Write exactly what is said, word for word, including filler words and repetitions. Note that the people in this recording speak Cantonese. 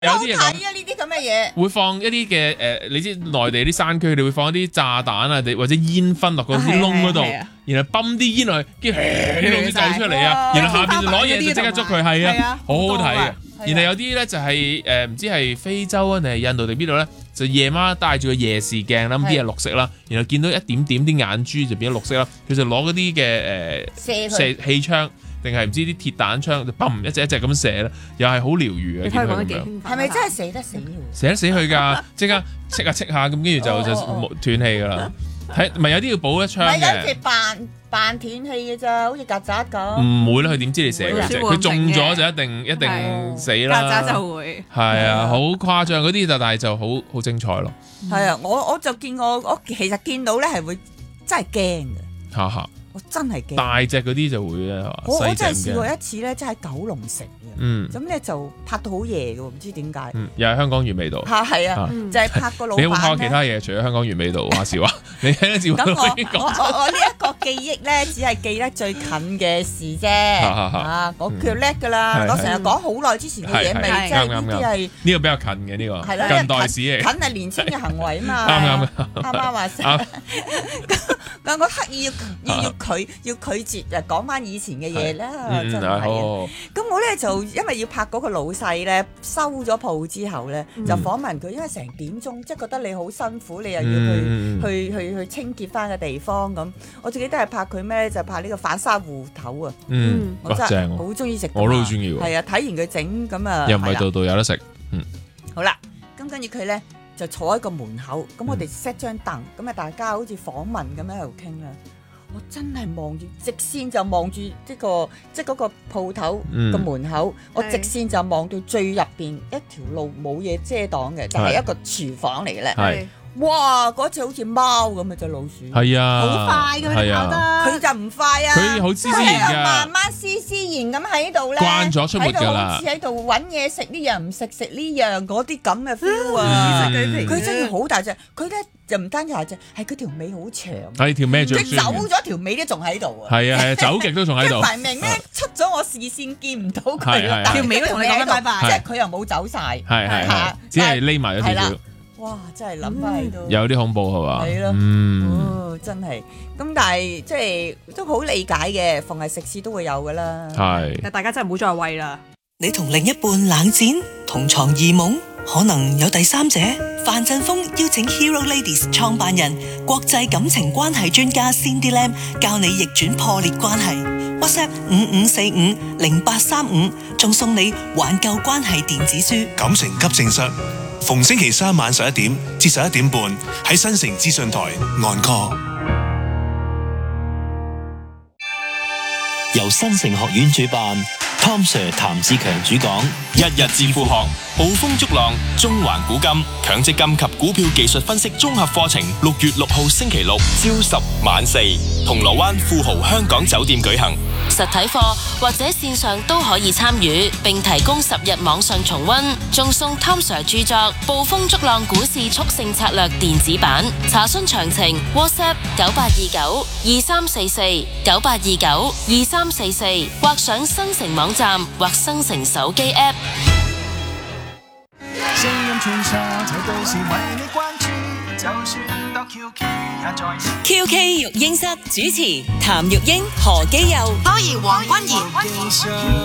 有啲嘢睇啊呢啲咁嘅嘢， 會放一啲嘅誒，你知內地啲山區，佢哋會放一啲炸彈啊，或者煙熏落嗰啲窿嗰度，然後泵啲煙落去，跟住啲窿走出嚟啊，然後下邊就攞嘢就即刻捉佢，係啊，好好睇嘅。然後有啲咧就係誒唔知係非洲啊定係印度定邊度咧，就夜晚戴住個夜視鏡啦，咁啲係綠色啦，然後見到一點點啲眼珠就變咗綠色啦，佢就攞嗰啲嘅誒射氣槍。定係唔知啲鐵彈槍就嘣一隻一隻咁射咧，又係好療愈嘅。見佢咁樣， 係咪真係射得死佢？ 射得死佢㗎，即刻戚下戚下咁，跟住就就斷氣㗎啦。睇咪有啲要補一槍嘅。 咪有隻扮扮斷氣嘅咋，好似曱甴咁。 唔會啦，佢點知你射佢啫？佢中咗就一定一定死啦。 曱甴就會係啊，好誇張嗰啲就，但係就好好精彩咯。 係啊，我我就見過，我其實見到咧係會真係驚嘅。 哈哈。 我真係驚大隻嗰啲就會咧， 我我真係試過一次咧，真係喺九龍城嘅， 嗯， 咁咧就拍到好夜嘅喎，唔知點解， 嗯，又係香港原味道， 嚇係啊，就係拍個老闆咧。 你有冇拍過其他嘢？除咗香港原味道話事話，你喺節目咁我邊講？ 我我我呢一個記憶咧，只係記得最近嘅事啫，啊，我腳叻㗎啦，我成日講好耐之前嘅嘢，咪即係呢啲係呢個比較近嘅呢個，近代史嚟， 近係年輕嘅行為啊嘛， 啱啱啱啱話聲。咁我刻意要要要拒要拒絕誒講翻以前嘅嘢啦，真係啊！咁我咧就因為要拍嗰個老細咧，收咗鋪之後咧，就訪問佢，因為成點鐘，即係覺得你好辛苦，你又要去去去去清潔翻個地方咁。我自己都係拍佢咩？就拍呢個反沙芋頭啊！ 嗯， 我真係好中意食， 我都好中意喎。 係啊，睇完佢整咁啊， 又唔係度度有得食。嗯， 好啦，咁跟住佢咧。就坐喺個門口，咁我哋 set 張凳，咁啊大家好似訪問咁喺度傾啦。我真係望住直線就望住呢個即係嗰個鋪頭個門口，嗯、我直線就望到最入邊一條路冇嘢遮擋嘅，就係、是、一個廚房嚟嘅咧。哇！嗰隻好似貓咁嘅隻老鼠， 係啊， 好快嘅佢跑得， 佢就唔快啊， 佢好斯斯然㗎， 慢慢斯斯然咁喺度咧， 慣咗出沒㗎啦， 好似喺度揾嘢食呢樣唔食食呢樣嗰啲咁嘅 feel 啊！佢真係好大隻，佢咧就唔單止大隻，係佢條尾好長， 係條尾最佢走咗條尾都仲喺度啊！ 係啊係啊，走極都仲喺度， 排明咧出咗我視線見唔到佢， 條尾都同你講拜拜， 即係佢又冇走晒， 係係係，只係匿埋咗少少。 哇！真係諗翻喺度， 有啲恐怖係嘛？ 係咯， 嗯， 哦，真係。咁但係即係都好理解嘅，逢係食肆都會有噶啦。 係。 但大家真係唔好再餵啦。 你同另一半冷戰，同床異夢，可能有第三者。范振鋒邀請 Hero Ladies 創辦人、國際感情關係專家 Cindy Lam 教你逆轉破裂關係。WhatsApp 五五四五零八三五，仲送你挽救關係電子書。 感情急症室。逢星期三晚十一點至十一點半喺新城資訊台 Encore。 由新城學院主辦 ，Tom Sir 譚志強主講， 一日致富學，捕風捉浪，中環古今強積金及股票技術分析綜合課程，六月六號星期六朝十晚四，銅鑼灣富豪香港酒店舉行。 實體課或者線上都可以參與，並提供十日網上重溫，仲送 Tom Sir 著作《捕風捉浪股市速勝策略》電子版。查詢詳情 WhatsApp 九八二九二三四四九八二九二三四四，或上新城網站或新城手機 App。 聲音傳唱，這都是為你關注，就算當 Q K 也在線。 Q K 育嬰室主持譚玉英、何基佑， 當然黃君賢。